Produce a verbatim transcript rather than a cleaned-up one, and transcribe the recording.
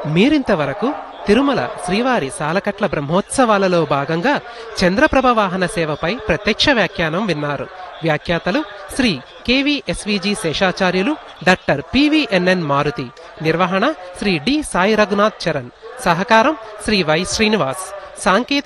మీరింతవరకు తిరుమల శ్రీవారి సాలకట్ల బ్రహ్మోత్సవాలలో భాగంగా చంద్రప్రభ వాహన సేవపై ప్రత్యక్ష వ్యాఖ్యానం విన్నారు. వ్యాఖ్యాతలు శ్రీ కెవిఎస్విజి శేషాచార్యులు, డాక్టర్ పివిఎన్ఎన్ మారుతి. నిర్వహణ శ్రీ డి సాయి రఘునాథ్ చరణ్. సహకారం శ్రీ వై శ్రీనివాస్. సాంకేతిక